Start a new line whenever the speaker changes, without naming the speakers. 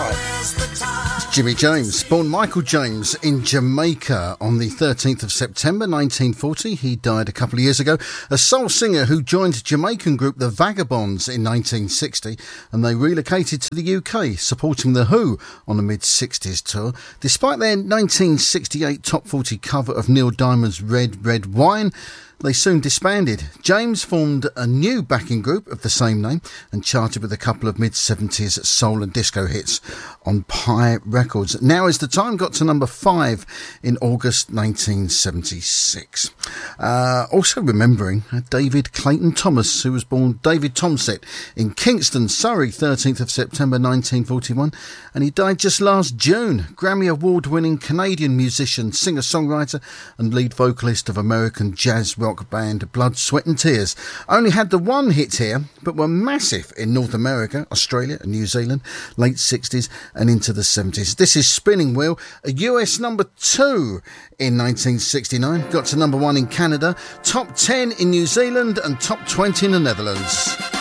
Jimmy James, born Michael James in Jamaica on the 13th of September 1940. He died a couple of years ago. A soul singer who joined Jamaican group The Vagabonds in 1960, and they relocated to the UK, supporting The Who on the mid-60s tour. Despite their 1968 top 40 cover of Neil Diamond's Red, Red Wine, they soon disbanded. James formed a new backing group of the same name and charted with a couple of mid-70s soul and disco hits on Pie Records. Now Is the Time got to number 5 in August 1976. Also remembering David Clayton Thomas, who was born David Tomset in Kingston, Surrey, 13th of September 1941, and he died just last June. Grammy Award-winning Canadian musician, singer-songwriter and lead vocalist of American jazz rock band Blood, Sweat and Tears. Only had the one hit here, but were massive in North America, Australia and New Zealand, late 60s and into the 70s. This is Spinning Wheel, a US number 2 in 1969, got to number 1 in Canada, top 10 in New Zealand and top 20 in the Netherlands.